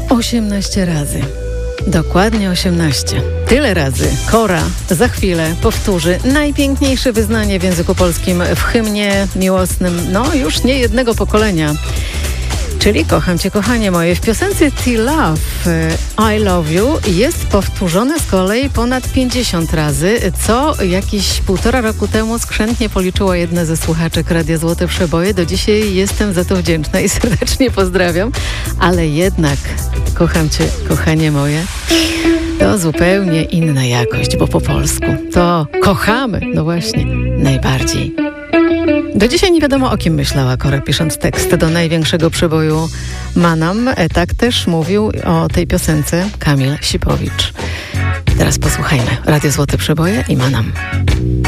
18 razy. Dokładnie 18. Tyle razy Kora za chwilę powtórzy najpiękniejsze wyznanie w języku polskim w hymnie miłosnym, już nie jednego pokolenia. Czyli Kocham Cię, kochanie moje. W piosence T-Love I Love You jest powtórzone z kolei ponad 50 razy, co jakiś 1,5 roku temu skrzętnie policzyło jedna ze słuchaczek Radia Złote Przeboje. Do dzisiaj jestem za to wdzięczna i serdecznie pozdrawiam. Ale jednak Kocham Cię, kochanie moje, to zupełnie inna jakość, bo po polsku to kochamy, właśnie, najbardziej. Do dzisiaj nie wiadomo, o kim myślała Kora, pisząc tekst do największego przeboju Manam. Tak też mówił o tej piosence Kamil Sipowicz. Teraz posłuchajmy. Radio Złote Przeboje i Manam.